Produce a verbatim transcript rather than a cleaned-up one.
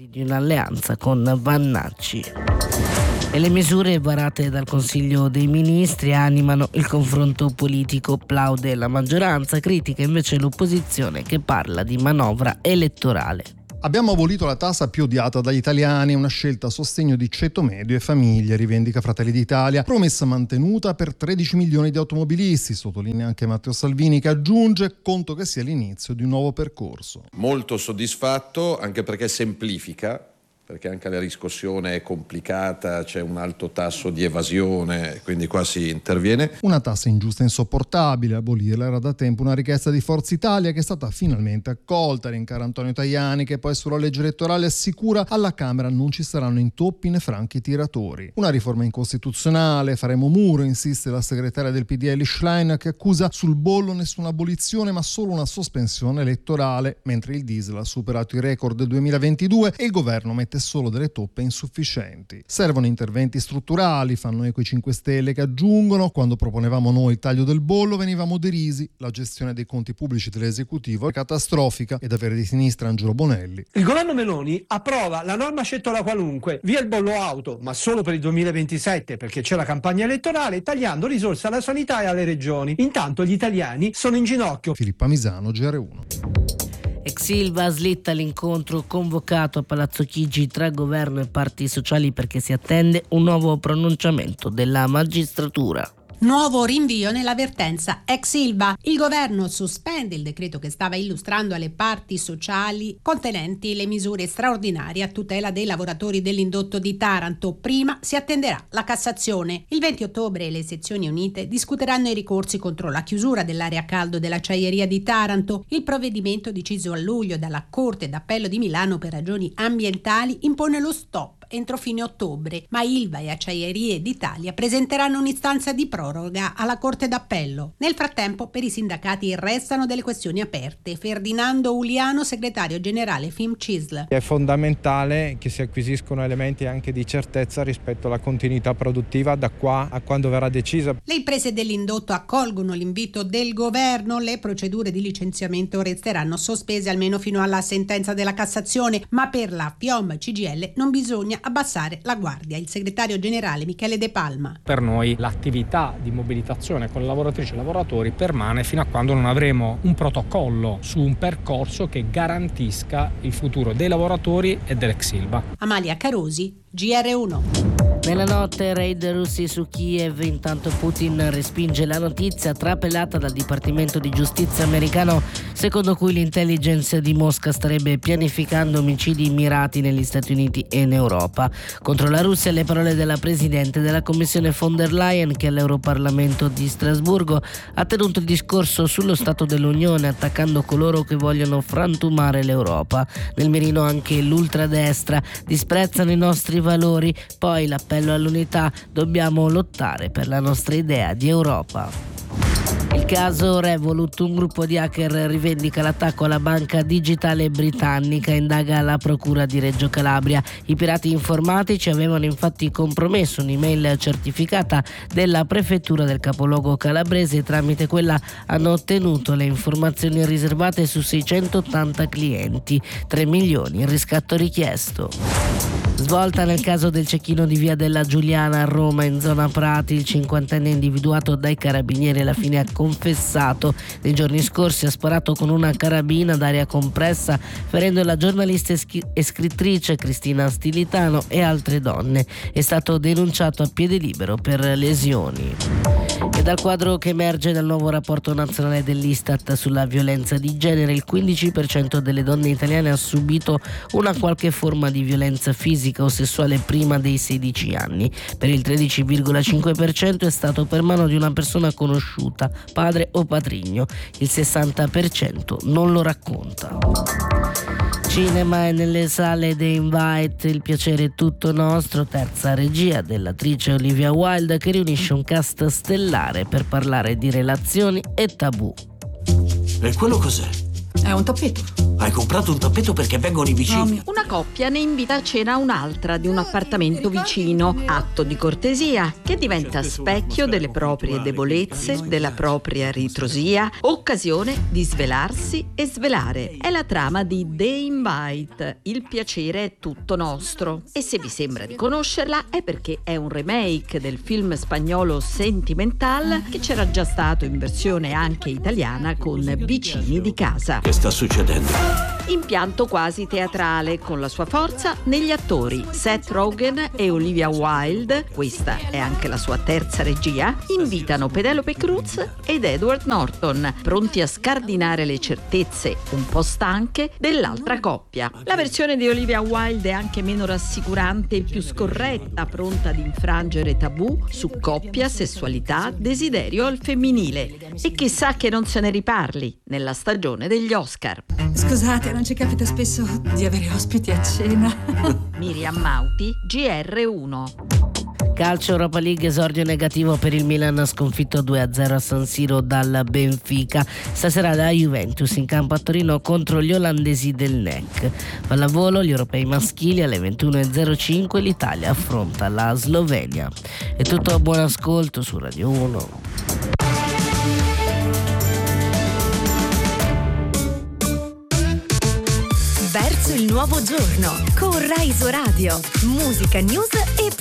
l'ipotesi di un'alleanza con Vannacci. E le misure varate dal Consiglio dei Ministri animano il confronto politico, plaude la maggioranza, critica invece l'opposizione che parla di manovra elettorale. Abbiamo abolito la tassa più odiata dagli italiani, una scelta a sostegno di ceto medio e famiglie, rivendica Fratelli d'Italia, promessa mantenuta per tredici milioni di automobilisti, sottolinea anche Matteo Salvini, che aggiunge conto che sia l'inizio di un nuovo percorso. Molto soddisfatto anche perché semplifica, perché anche la riscossione è complicata, c'è un alto tasso di evasione, quindi qua si interviene. Una tassa ingiusta e insopportabile, abolirla era da tempo una richiesta di Forza Italia che è stata finalmente accolta, rincara Antonio Tajani, che poi sulla legge elettorale assicura alla Camera non ci saranno intoppi né franchi tiratori. Una riforma incostituzionale, faremo muro, insiste la segretaria del P D L Schlein, che accusa sul bollo nessuna abolizione ma solo una sospensione elettorale, mentre il diesel ha superato i record del duemilaventidue e il governo mette solo delle toppe insufficienti. Servono interventi strutturali, fanno eco i cinque Stelle, che aggiungono: quando proponevamo noi il taglio del bollo venivamo derisi, la gestione dei conti pubblici dell'esecutivo è catastrofica, ed avere di sinistra Angelo Bonelli. Il governo Meloni approva la norma scettola qualunque, via il bollo auto, ma solo per il duemilaventisette perché c'è la campagna elettorale, tagliando risorse alla sanità e alle regioni. Intanto gli italiani sono in ginocchio. Filippa Misano, G R uno. Ex Ilva slitta l'incontro convocato a Palazzo Chigi tra governo e parti sociali perché si attende un nuovo pronunciamento della magistratura. Nuovo rinvio nell'avvertenza ex Ilva. Il governo sospende il decreto che stava illustrando alle parti sociali contenenti le misure straordinarie a tutela dei lavoratori dell'indotto di Taranto. Prima si attenderà la Cassazione. Il venti ottobre le sezioni unite discuteranno i ricorsi contro la chiusura dell'area a caldo dell'acciaieria di Taranto. Il provvedimento deciso a luglio dalla Corte d'Appello di Milano per ragioni ambientali impone lo stop entro fine ottobre, ma Ilva e Acciaierie d'Italia presenteranno un'istanza di proroga alla Corte d'Appello. Nel frattempo, per i sindacati restano delle questioni aperte. Ferdinando Uliano, segretario generale FIMCISL. È fondamentale che si acquisiscono elementi anche di certezza rispetto alla continuità produttiva da qua a quando verrà decisa. Le imprese dell'indotto accolgono l'invito del governo. Le procedure di licenziamento resteranno sospese almeno fino alla sentenza della Cassazione, ma per la FIOM C G I L non bisogna abbassare la guardia. Il segretario generale Michele De Palma. Per noi l'attività di mobilitazione con le lavoratrici e lavoratori permane fino a quando non avremo un protocollo su un percorso che garantisca il futuro dei lavoratori e dell'ex Ilva. Amalia Carosi, G R uno. Nella notte raid russi su Kiev, intanto Putin respinge la notizia trapelata dal Dipartimento di Giustizia americano secondo cui l'intelligence di Mosca starebbe pianificando omicidi mirati negli Stati Uniti e in Europa. Contro la Russia le parole della Presidente della Commissione von der Leyen, che all'Europarlamento di Strasburgo ha tenuto il discorso sullo Stato dell'Unione attaccando coloro che vogliono frantumare l'Europa. Nel mirino anche l'ultradestra, disprezzano i nostri valori, poi l'appello all'unità, dobbiamo lottare per la nostra idea di Europa. Il caso Revolut, un gruppo di hacker rivendica l'attacco alla banca digitale britannica, indaga la procura di Reggio Calabria. I pirati informatici avevano infatti compromesso un'email certificata della prefettura del capoluogo calabrese e tramite quella hanno ottenuto le informazioni riservate su seicentottanta clienti, tre milioni il riscatto richiesto. Svolta nel caso del cecchino di via della Giuliana a Roma, in zona Prati. Il cinquantenne individuato dai carabinieri alla fine ha confessato. Nei giorni scorsi ha sparato con una carabina ad aria compressa, ferendo la giornalista e scrittrice Cristina Stilitano e altre donne. È stato denunciato a piede libero per lesioni. E dal quadro che emerge dal nuovo rapporto nazionale dell'Istat sulla violenza di genere, il quindici per cento delle donne italiane ha subito una qualche forma di violenza fisica o sessuale prima dei sedici anni. Per il tredici virgola cinque per cento è stato per mano di una persona conosciuta, padre o patrigno. Il sessanta per cento non lo racconta. Cinema e nelle sale The Invite, Il piacere è tutto nostro, terza regia dell'attrice Olivia Wilde, che riunisce un cast stellare per parlare di relazioni e tabù. E quello cos'è? È un tappeto. Hai comprato un tappeto perché vengono i vicini. Una coppia ne invita a cena un'altra di un appartamento vicino. Atto di cortesia che diventa specchio delle proprie debolezze, della propria ritrosia, occasione di svelarsi e svelare. È la trama di The Invite, Il piacere è tutto nostro. E se vi sembra di conoscerla è perché è un remake del film spagnolo Sentimental che c'era già stato in versione anche italiana con Vicini di casa. Che sta succedendo? Impianto quasi teatrale, con la sua forza negli attori Seth Rogen e Olivia Wilde, questa è anche la sua terza regia, invitano Penelope Cruz ed Edward Norton, pronti a scardinare le certezze un po' stanche dell'altra coppia. La versione di Olivia Wilde è anche meno rassicurante e più scorretta, pronta ad infrangere tabù su coppia, sessualità, desiderio al femminile. E chissà che non se ne riparli nella stagione degli Oscar. Scusate, non ci capita spesso di avere ospiti a cena. Miriam Mauti, G R uno. Calcio Europa League, esordio negativo per il Milan, sconfitto due a zero a San Siro dal Benfica. Stasera la Juventus in campo a Torino contro gli olandesi del N E C. Pallavolo, gli europei maschili alle ventuno e zero cinque, l'Italia affronta la Slovenia. È tutto, buon ascolto su Radio uno. Verso il nuovo giorno con Rai Radio, musica, news e